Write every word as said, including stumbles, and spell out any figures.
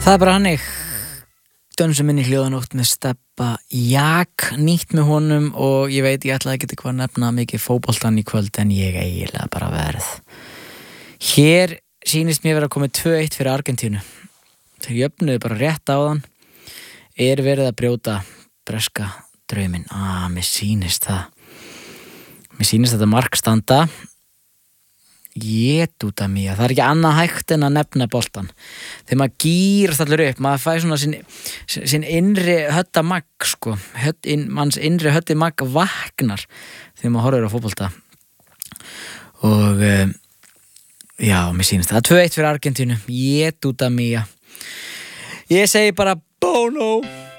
Það er bara hannig dönsum inn í hljóðanótt með Stebba Jak, nýtt með honum og ég veit ég ætlaði ekki eitthvað að nefna mikið fótboltan í kvöld en ég eiginlega bara verð. Hér sýnist mér vera að koma tvö eitt fyrir Argentínu. Þeir jöfnuðu bara rétt áðan. Er verið að brjóta breska drauminn? Ah, mér sýnist það. Mér sýnist þetta mark standa. Ég út af mér, það er ekki annað hægt en að nefna boltan þegar maður gýrast allur upp, maður fæ svona sín, sín innri hötta magg sko, Hött, inn, manns innri hötti magg vaknar þegar maður horfir á fótbolta og um, já, mér sýnist það tvö eitt fyrir Argentínu, ég út af mér ég segi bara Bono.